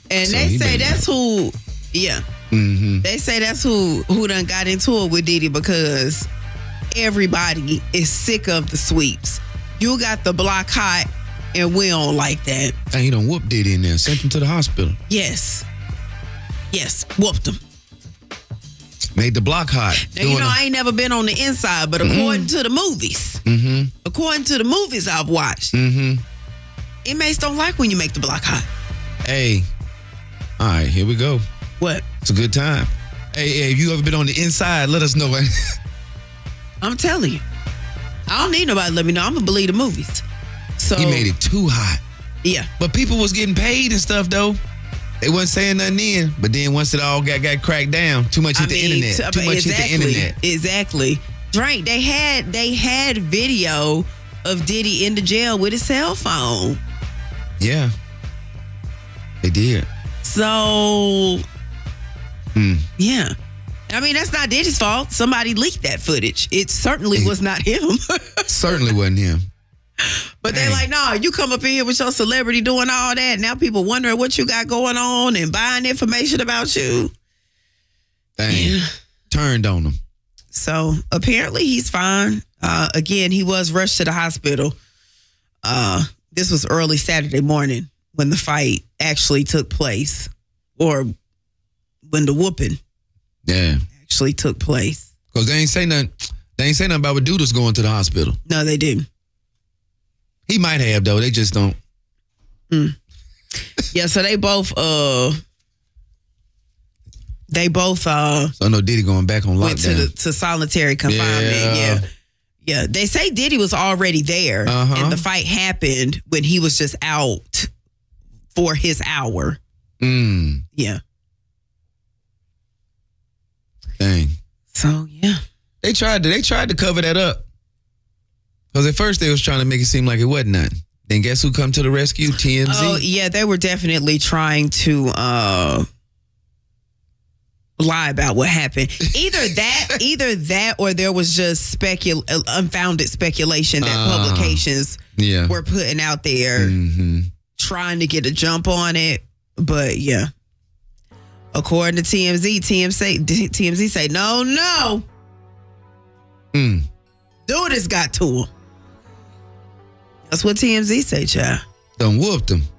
And So they he say been- that's who, yeah. Mm-hmm. They say that's who done got into it with Diddy because everybody is sick of the sweeps. You got the block hot, and we don't like that. And he done whooped Diddy in there, sent him to the hospital. Yes, whooped him. Made the block hot. Now, you know, I ain't never been on the inside, but according to the movies, I've watched, inmates don't like when you make the block hot. Hey, all right, here we go. What? It's a good time. Hey, if you ever been on the inside, let us know. I'm telling you. I don't need nobody to let me know. I'm going to believe the movies. So He made it too hot. Yeah. But people was getting paid and stuff, though. They wasn't saying nothing then. But then once it all got cracked down, too much hit the internet. Too much hit the internet. Exactly. Drake, they had video of Diddy in the jail with his cell phone. Yeah. They did. So, yeah. I mean, that's not Diddy's fault. Somebody leaked that footage. It certainly was not him. Certainly wasn't him. But they're like, no, you come up in here with your celebrity doing all that. Now people wondering what you got going on and buying information about you. Dang. Yeah. Turned on him. So apparently he's fine. Again, he was rushed to the hospital. This was early Saturday morning when the fight actually took place, or when the whooping actually took place. Because they ain't say nothing. They ain't say nothing about what dude was going to the hospital. No, they didn't. He might have, though. They just don't. Yeah, so they both so I know Diddy going back on went lockdown. to solitary confinement. Yeah. They say Diddy was already there, and the fight happened when he was just out for his hour. Yeah. Dang. So yeah, they tried to cover that up. Because at first they was trying to make it seem like it wasn't nothing. Then guess who come to the rescue? TMZ. Oh yeah, they were definitely trying to lie about what happened. Either that, or there was just unfounded speculation that publications were putting out there, trying to get a jump on it. But yeah, according to TMZ say no. Dude has got to him. That's what TMZ say, child. Done whooped him.